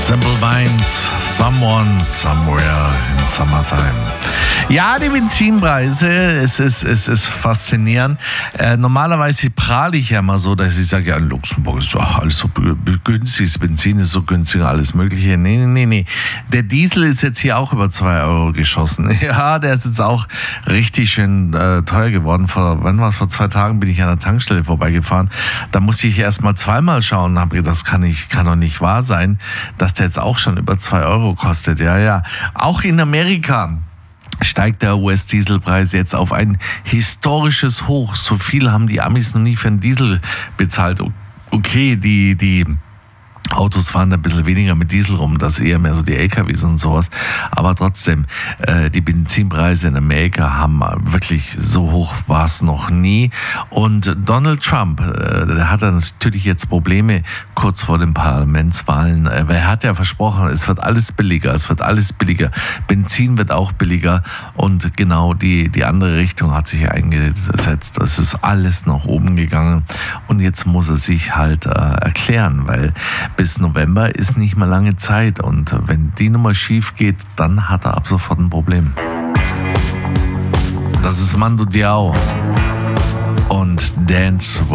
Simple Minds, Someone, Somewhere in Summertime. Ja, die Benzinpreise, es ist faszinierend. Normalerweise prahle ich ja immer so, dass ich sage, ja, in Luxemburg ist doch alles so günstig, das Benzin ist so günstig, alles Mögliche. Nee. Der Diesel ist jetzt hier auch über 2 Euro geschossen. Ja, der ist jetzt auch richtig schön teuer geworden. Vor 2 Tagen bin ich an der Tankstelle vorbeigefahren. Da musste ich erst mal zweimal schauen und habe gedacht, das kann doch nicht wahr sein, dass der jetzt auch schon über 2 Euro kostet. Ja. Auch in Amerika steigt der US-Dieselpreis jetzt auf ein historisches Hoch. So viel haben die Amis noch nie für einen Diesel bezahlt. Okay, die Autos fahren ein bisschen weniger mit Diesel rum, das eher mehr so die LKWs und sowas. Aber trotzdem, die Benzinpreise in Amerika haben wirklich, so hoch war es noch nie. Und Donald Trump, der hat dann natürlich jetzt Probleme kurz vor den Parlamentswahlen. Er hat ja versprochen, es wird alles billiger. Benzin wird auch billiger. Und genau die andere Richtung hat sich eingesetzt. Es ist alles nach oben gegangen. Und jetzt muss er sich halt erklären, weil bis November ist nicht mehr lange Zeit und wenn die Nummer schief geht, dann hat er ab sofort ein Problem. Das ist Mando Diao und Dance with